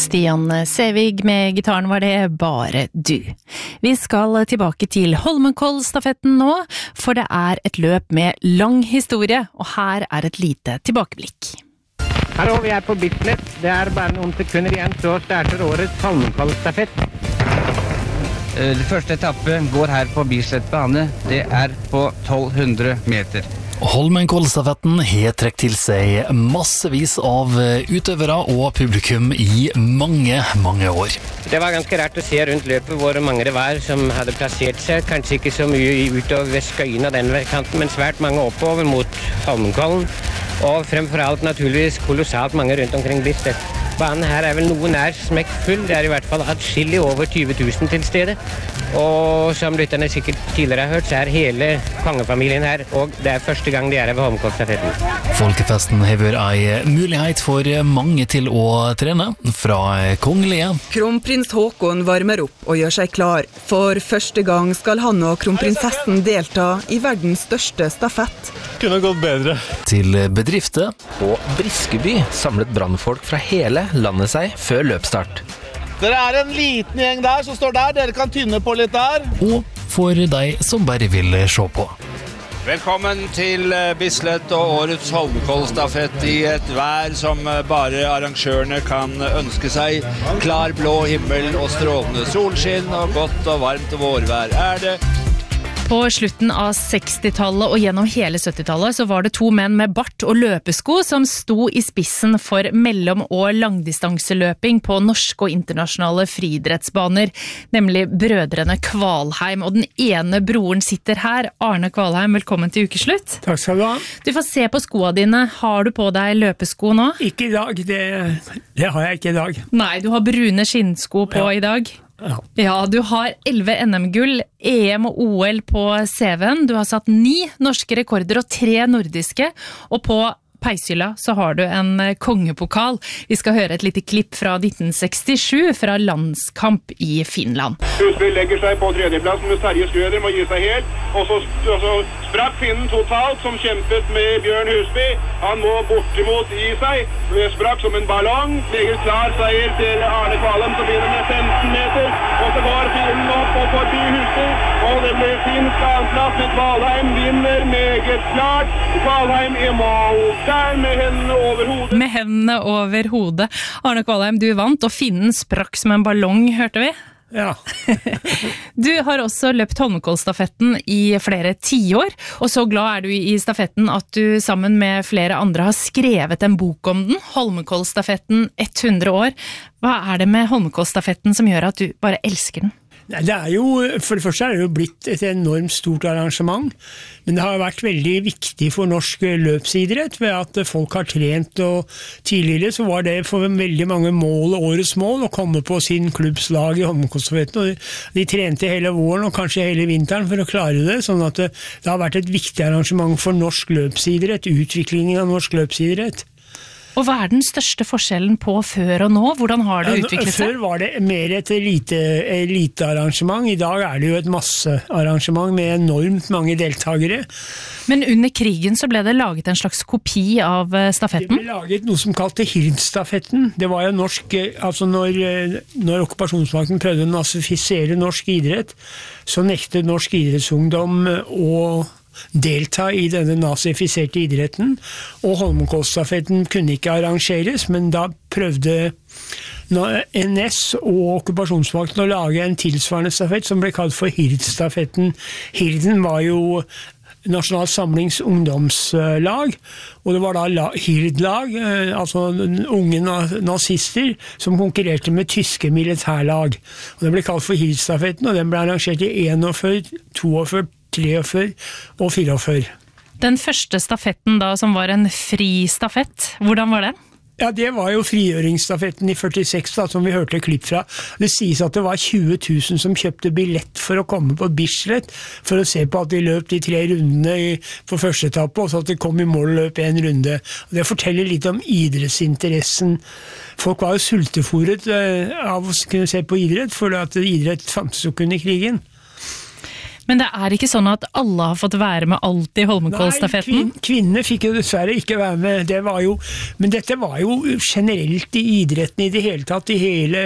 Stian Sevig med gitaren var det bare du. Vi skal tilbake til Holmenkollstafetten nå, for det et løp med lang historie, og her et lite tilbakeblikk. Hallo, vi på Bislett. Det bare noen sekunder igjen, så starter årets Holmenkollstafett. Første etappe går her på Bislett bane. Det på 1200 meter. Holmenkollstafetten har trekt til seg massevis av utøvere og publikum i mange, mange år. Det var ganske rart å se rundt løpet hvor mange det var som hadde plassert seg. Kanskje ikke så mye utover ved Skøyen av den kanten, men svært mange oppover mot Holmenkollen. Og fremfor alt naturligvis kolossalt mange rundt omkring Bislett. Banen her vel noe nær smekkfull. Det I hvert fall atskillig over 20 000 til stedet. Og som lytterne sikkert tidligere har hørt, så hele kongefamilien her, og det første gang de ved Holmenkollstafetten. Folkefesten har vært en mulighet for mange til å trene, fra kongelige. Kronprins Håkon varmer opp og gjør seg klar. For første gang skal han og kronprinsessen delta I verdens største stafett. Kunne gått bedre. Til bedrifter. På Briskeby samlet brannfolk fra hele landet seg før løpstart. Dere en liten gjeng der som står der, dere kan tynne på litt der. Og for deg som bare vil se på. Velkommen til Bislett og årets Holmenkollstafett I et vær som bare arrangørene kan ønske seg. Klar blå himmel og strålende solskinn og godt og varmt vårvær det. På slutten av 60-tallet og gjennom hele 70-tallet så var det to menn med bart og løpesko som sto I spissen for mellom- og langdistanseløping på norske og internasjonale friidrettsbaner, nemlig brødrene Kvalheim. Og den ene broren sitter her. Arne Kvalheim, velkommen til ukeslutt. Takk skal du ha. Du får se på skoene dine. Har du på deg løpesko nå? Ikke I dag, det har jeg ikke I dag. Nei, du har brune skinnsko på I dag. Ja, du har 11 NM-gull, EM og OL på CV-en. Du har satt 9 norske rekorder og 3 nordiske, og på peishylla så har du en kongepokal. Vi skal høre et lite klipp fra 1967 fra landskamp I Finland. Husby legger seg på tredjeplassen med Terje Skrøder, må gi seg helt, og så sprakk finnen totalt som kjempet med Bjørn Husby. Han må bortimot gi seg, sprakk som en ballong, legger klar seier til Arne Kvalheim som begynner med 15 meter, og så går finnen opp og forbi Husby, og det blir finsk annenplass med Kvalheim, vinner meget klart. Kvalheim I mål. Med hendene over hodet. Med hendene over hodet. Arne Kvalheim, du vant, og finnen sprakk som en ballong, hørte vi? Ja. Du har også løpt Holmenkollstafetten I flere 10 år, og så glad du I stafetten at du sammen med flere andre har skrevet en bok om den, Holmenkollstafetten 100 år. Hva det med Holmenkollstafetten som gjør at du bare elsker den? Det jo, for det første det jo blitt et enormt stort arrangement, men det har vært veldig viktig for norsk løpsidrett ved at folk har trent, og tidligere så var det for veldig mange årets mål å komme på sin klubbslag I Holmenkollstafetten, og de trente hele våren og kanskje hele vinteren for å klare det, sånn at det har vært et viktig arrangement for norsk løpsidrett, utviklingen av norsk løpsidrett. Og hva den største forskjellen på før og nå? Hvordan har det utviklet seg? Før var det mer et elitearrangement. I dag det jo et massearrangement med enormt mange deltagere. Men under krigen så ble det laget en slags kopi av stafetten? Det ble laget noe som kalte Hirdstafetten. Det var jo norsk, altså når okkupasjonsmakten prøvde å nazifisere norsk idrett, så nektet norsk idrettsungdom å delta I denne nazifiserte idretten, og Holmenkollstafetten kunne ikke arrangeres, men da prøvde NS og okkupasjonsmakten å lage en tilsvarende stafett som ble kalt for Hirdstafetten. Hirden var jo Nasjonal Samlings ungdomslag, og det var da Hirdlag, altså unge nazister, som konkurrerte med tyske militærlag. Og det ble kalt for Hirdstafetten, og den ble arrangert I 41, 42, 43 og 44. Den første stafetten da, som var en fri stafett, hvordan var det? Ja, det var jo frigjøringsstafetten I 46 da, som vi hørte klipp fra. Det sies at det var 20 000 som kjøpte billett for å komme på Bislett, for å se på at de løp de 3 rundene på første etappe, og så at de kom I mål og løp en runde. Og det forteller litt om idrettsinteressen. Folk var jo sulteforet av å kunne se på idrett, for at idrett fantes jo kun I krigen. Men det er ikke sånn at alle har fått være med alt i Holmenkollstafetten? Nei, kvinnene fikk jo dessverre ikke være med. Men dette var jo generelt i idretten i det hele tatt, i hele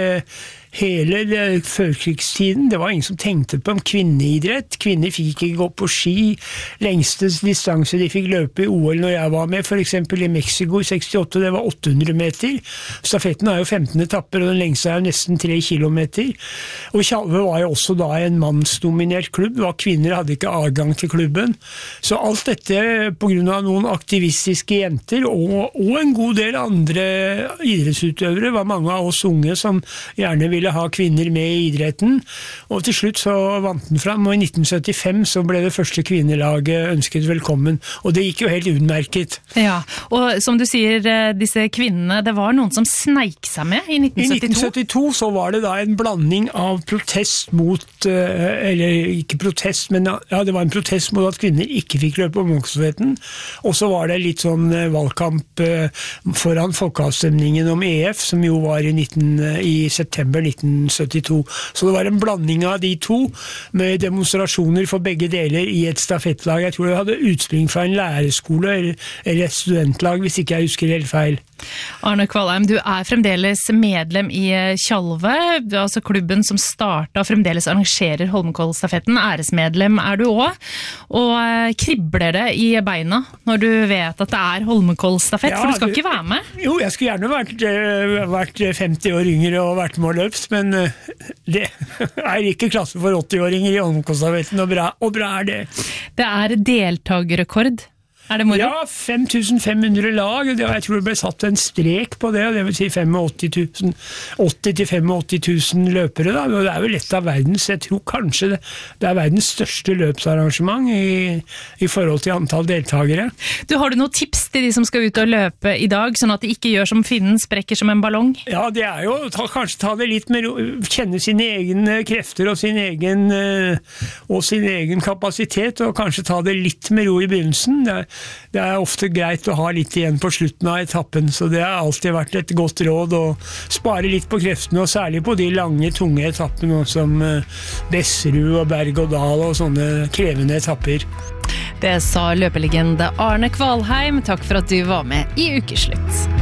førkrigstiden. Det var ingen som tenkte på om kvinneidrett. Kvinner fikk ikke gå på ski. Lengste distanse de fikk løpe i OL når jeg var med, for eksempel i Mexico i 68, det var 800 meter. Stafetten er jo 15 etapper, og den lengste er jo nesten 3 kilometer. Og Tjalve var jo også da en mannsdominert klubb, og kvinner hadde ikke adgang til klubben. Så alt dette på grunn av noen aktivistiske jenter, og en god del andre idrettsutøvere, var mange av oss unge som gjerne ville ha kvinner med i idretten, og til slutt så vant den fram, og i 1975 så ble det første kvinnelaget ønsket velkommen, og det gikk jo helt utmerket. Ja, og som du sier, disse kvinnene, det var noen som sneik seg med i 1972? I 1972 så var det da en blanding av protest mot, eller ikke protest, men ja, det var en protest mot at kvinner ikke fikk løpe Holmenkollstafetten, og så var det litt sånn valgkamp foran folkeavstemningen om EF, som jo var i september 1972. Så det var en blanding av de to, med demonstrasjoner for begge deler i et stafettlag. Jeg tror det hadde utspring fra en lærerskole eller et studentlag, hvis ikke jeg husker helt feil. Arne Kvalheim, du er fremdeles medlem i Tjalve, altså klubben som startet og fremdeles arrangerer Holmenkollstafetten. Æresmedlem er du også, og kribler det i beina når du vet at det er Holmenkollstafett, for du skal ikke være med? Jo, jeg skulle gjerne vært 50 år yngre og vært med og løpt, men det er ikke klasse for 80-åringer i Holmenkollstafetten, og bra er det. Det er deltagerrekord. Er det moro? Ja, 5500 lag, og jeg tror det ble satt en strek på det, og det vil si 80 000-85 000 løpere, da. Og det er vel et av verdens, jeg tror kanskje det er verdens største løpsarrangement i forhold til antall deltagere. Har du noen tips til de som skal ut og løpe i dag, sånn at de ikke gjør som finnen, sprekker som en ballong? Ja, det er jo kanskje ta det litt med ro, kjenne sine egne krefter og sin egen kapasitet, og kanskje ta det litt med ro i begynnelsen. Det er ofte greit å ha litt igjen på slutten av etappen, så det har alltid vært et godt råd å spare litt på kreftene, og særlig på de lange, tunge etappene som Besserud og Berg og Dal og sånne krevende etapper. Det sa løpelegende Arne Kvalheim. Takk for at du var med i Ukeslutt.